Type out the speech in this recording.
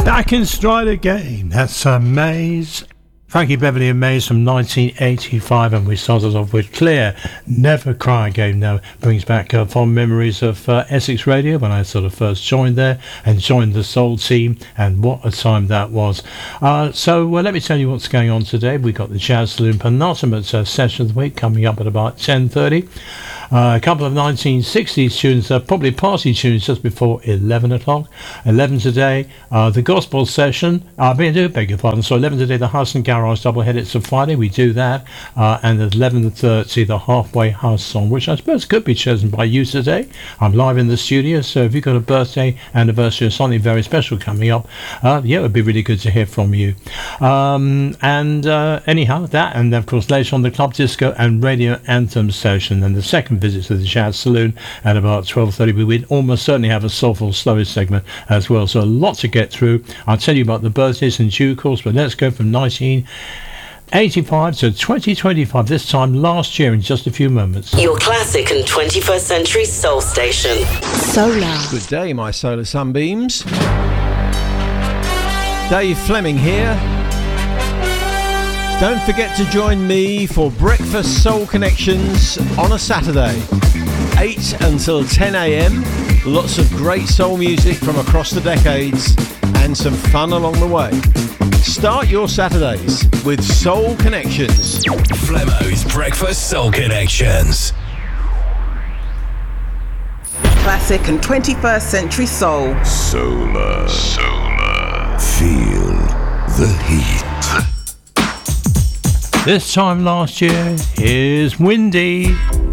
Back in stride again. That's Maze. Frankie Beverly and Maze from 1985, and we started off with Clear, Never Cry Again. Now brings back fond memories of Essex Radio when I sort of first joined there and joined the Soul team, and what a time that was. So let me tell you what's going on today. We've got the Jazz Saloon penultimate session of the week coming up at about 10:30. A couple of 1960s tunes, probably party tunes just before 11 o'clock. 11 today, the gospel session. I beg your pardon. So 11 today, the House and Garage double-head. It's a Friday. We do that. And at 11:30, the Halfway House song, which I suppose could be chosen by you today. I'm live in the studio, so if you've got a birthday, anniversary, or something very special coming up, it would be really good to hear from you. Anyhow, that, and of course later on the Club Disco and Radio Anthem session, and the second visit to the Jazz Saloon at about 12:30. We would almost certainly have a soulful slowest segment as well, so a lot to get through. I'll tell you about the birthdays in due course, but let's go from 1985 to 2025, this time last year, in just a few moments. Your classic and 21st century soul station. Solar. Good day, my solar sunbeams. Dave Fleming here. Don't forget to join me for Breakfast Soul Connections on a Saturday, 8 until 10 a.m. Lots of great soul music from across the decades and some fun along the way. Start your Saturdays with Soul Connections. Flemo's Breakfast Soul Connections. Classic and 21st century soul. Solar. Feel the heat. This time last year, here's Windy.